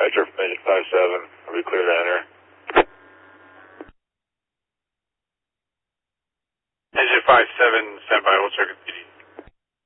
dispatcher from engine 57. Are we clear to enter? Engine 57, stand by, old circuit PD.